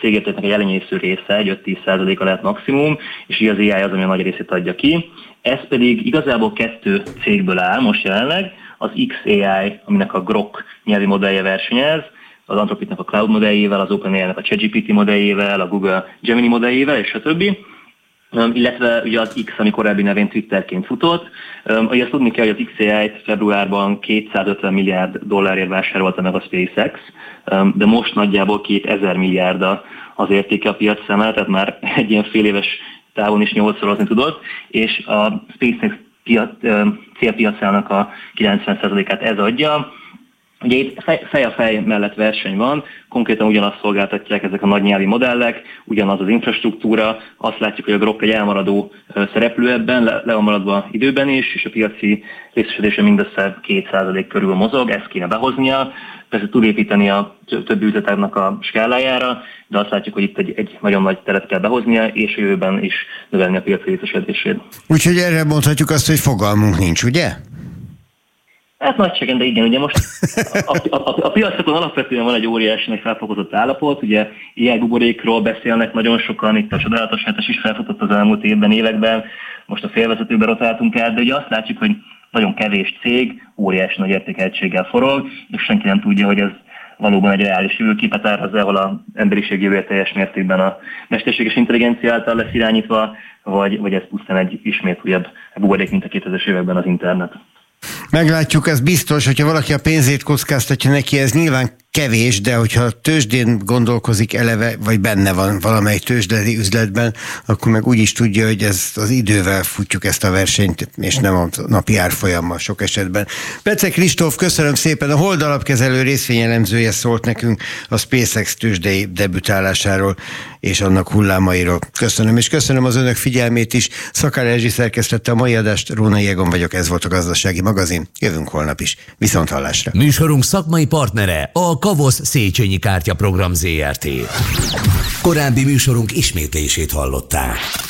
cégértéknek egy elenyésző része, egy 5-10%-a lehet maximum, és így az AI az, ami a nagy részét adja ki. Ez pedig igazából 2 cégből áll most jelenleg, az XAI, aminek a Grok nyelvi modellje versenyez, az Anthropicnak a Cloud modelljével, az OpenAI-nek a ChatGPT modelljével, a Google Gemini modelljével, és a többi. Illetve ugye az X, ami korábbi nevén Twitterként futott. Ugye azt tudni kell, hogy az XAI-t februárban $250 milliárd vásárolta meg a SpaceX, de most nagyjából 2000 milliárd az értéke a piac számára, tehát már egy ilyen fél éves távon is 8-szorozni tudott, és a SpaceX célpiacának a 90%-át ez adja. Ugye itt fej a fej mellett verseny van, konkrétan ugyanazt szolgáltatják ezek a nagy nyelvi modellek, ugyanaz az infrastruktúra, azt látjuk, hogy a Grok egy elmaradó szereplő ebben, le van maradva időben is, és a piaci részesedése mindössze 2% körül mozog, ezt kéne behoznia, persze tud építeni a többi üzletágnak a skálájára, de azt látjuk, hogy itt egy nagyon nagy teret kell behoznia, és a jövőben is növelni a piaci részesedését. Úgyhogy erre mondhatjuk azt, hogy fogalmunk nincs, ugye? Hát nagyságrend, de igen, ugye most a piacokon alapvetően van egy óriási nagy felfokozott állapot, ugye ilyen buborékról beszélnek nagyon sokan, itt a csodálatos hetes is felfutott az elmúlt évben, években, most a félvezetőbe rotáltunk át, de ugye azt látjuk, hogy nagyon kevés cég óriási nagy értékeltséggel forog, és senki nem tudja, hogy ez valóban egy reális jövőképet áraz, ahol az emberiség jövője teljes mértékben a mesterséges intelligencia által lesz irányítva, vagy ez pusztán egy ismét újabb buborék, mint a 2000-es években az internet. Meglátjuk, ez biztos, hogyha valaki a pénzét kockáztatja neki, ez nyilván kevés, de hogyha a tőzsdén gondolkozik eleve, vagy benne van valamely tőzsdei üzletben, akkor meg úgy is tudja, hogy ez az idővel futjuk ezt a versenyt, és nem a napi árfolyammal sok esetben. Pecek Kristóf, köszönöm szépen, a Hold alapkezelő részvényelemzője szólt nekünk a SpaceX tőzsdei debütálásáról és annak hullámairól. Köszönöm, és köszönöm az önök figyelmét is. Szakár Erzsi szerkesztette a mai adást, Rónai Egon vagyok, ez volt a Gazdasági Magazin. Jövünk holnap is. Viszonthallásra. Műsorunk szakmai partnere a Kavosz Széchenyi Kártya Program Zrt. Korábbi műsorunk ismétlését hallották.